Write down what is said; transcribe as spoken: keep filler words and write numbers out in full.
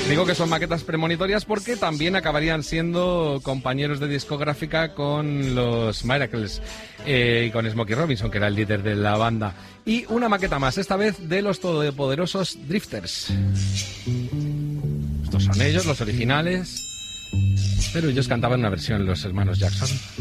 Digo que son maquetas premonitorias porque también acabarían siendo compañeros de discográfica con los Miracles eh, y con Smokey Robinson, que era el líder de la banda. Y una maqueta más, esta vez de los todopoderosos Drifters. Estos son ellos, los originales, pero ellos cantaban una versión, los hermanos Jackson.